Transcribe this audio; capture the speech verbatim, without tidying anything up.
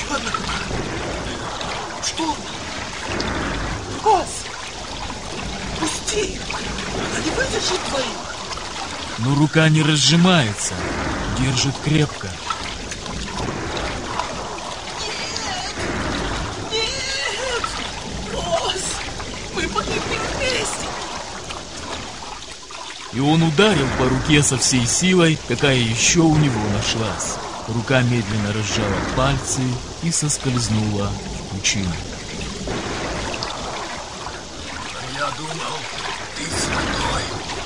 Еще одна рука. Что? Гос! Пусти! Она не выдержит двоих. Но рука не разжимается, держит крепко. Нет! Нет! Гос! Мы погибли вместе! И он ударил по руке со всей силой, какая еще у него нашлась. Рука медленно разжала пальцы и соскользнула в пучину. Я думал, ты святой.